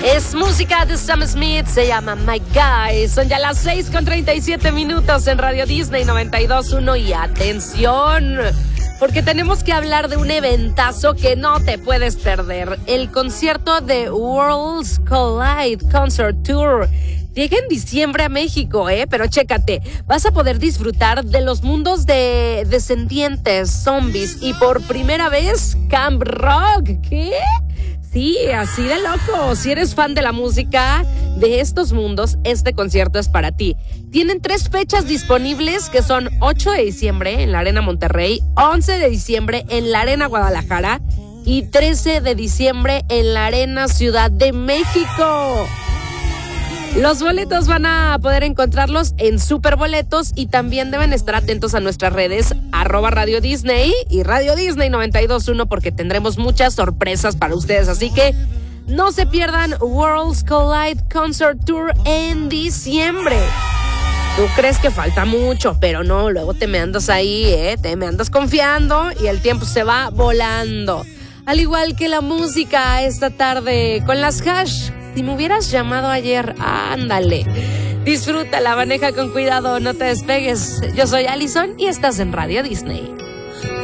Es música de Sam Smith, se llama My Guy. Son ya las 6:37 en Radio Disney 92.1 y atención, porque tenemos que hablar de un eventazo que no te puedes perder. El concierto de Worlds Collide Concert Tour. Llega en diciembre a México, pero chécate, vas a poder disfrutar de los mundos de Descendientes, Zombies y por primera vez Camp Rock. ¿Qué? Sí, así de loco. Si eres fan de la música de estos mundos, este concierto es para ti. Tienen 3 fechas disponibles que son 8 de diciembre en la Arena Monterrey, 11 de diciembre en la Arena Guadalajara y 13 de diciembre en la Arena Ciudad de México. Los boletos van a poder encontrarlos en Superboletos y también deben estar atentos a nuestras redes @Radio Disney y Radio Disney 92.1 porque tendremos muchas sorpresas para ustedes. Así que no se pierdan Worlds Collide Concert Tour en diciembre. Tú crees que falta mucho, pero no, luego te me andas ahí, te me andas confiando y el tiempo se va volando. Al igual que la música esta tarde con las Hash. Si me hubieras llamado ayer, ándale. Disfrútala, maneja con cuidado, no te despegues. Yo soy Allison y estás en Radio Disney.